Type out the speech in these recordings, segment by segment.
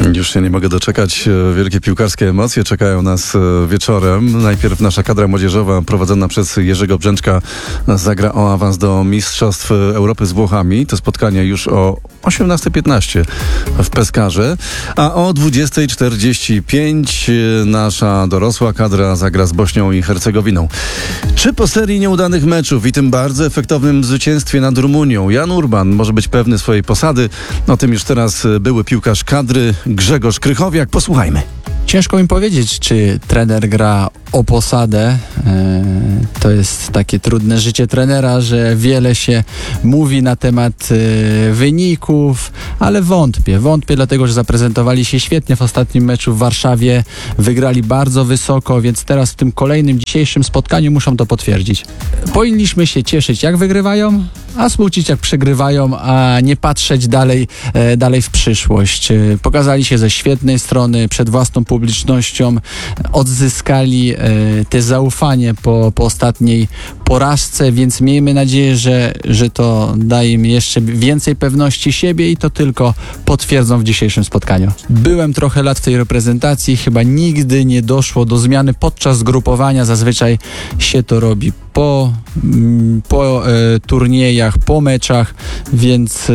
Już się nie mogę doczekać. Wielkie piłkarskie emocje czekają nas wieczorem. Najpierw nasza kadra młodzieżowa prowadzona przez Jerzego Brzęczka zagra o awans do Mistrzostw Europy z Włochami. To spotkanie już o 18:15 w Peskarze. A o 20:45 nasza dorosła kadra zagra z Bośnią i Hercegowiną. Czy po serii nieudanych meczów i tym bardzo efektownym zwycięstwie nad Rumunią Jan Urban może być pewny swojej posady? O tym już teraz były piłkarz kadry Grzegorz Krychowiak. Posłuchajmy. Ciężko mi powiedzieć, czy trener gra o posadę. To jest takie trudne życie trenera, że wiele się mówi na temat wyników, ale wątpię, dlatego że zaprezentowali się świetnie w ostatnim meczu w Warszawie, wygrali bardzo wysoko, więc teraz w tym kolejnym dzisiejszym spotkaniu muszą to potwierdzić. Powinniśmy się cieszyć, jak wygrywają, a smucić, jak przegrywają, a nie patrzeć dalej w przyszłość. Pokazali się ze świetnej strony, przed własną publicznością, odzyskali te zaufanie po ostatniej porażce, więc miejmy nadzieję, że to daje im jeszcze więcej pewności siebie i to tylko potwierdzą w dzisiejszym spotkaniu. Byłem trochę lat w tej reprezentacji, chyba nigdy nie doszło do zmiany podczas zgrupowania, zazwyczaj się to robi po turniejach, po meczach, więc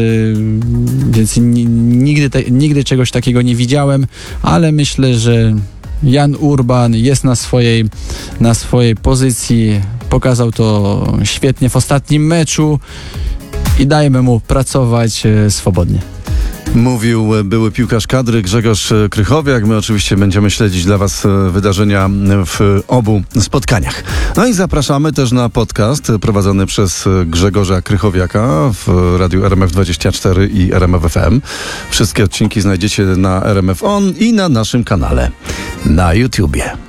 nigdy czegoś takiego nie widziałem, ale myślę, że Jan Urban jest na swojej pozycji, pokazał to świetnie w ostatnim meczu i dajmy mu pracować swobodnie. Mówił były piłkarz kadry Grzegorz Krychowiak. My oczywiście będziemy śledzić dla Was wydarzenia w obu spotkaniach. No i zapraszamy też na podcast prowadzony przez Grzegorza Krychowiaka w radiu RMF24 i RMF FM. Wszystkie odcinki znajdziecie na RMF On i na naszym kanale na YouTubie.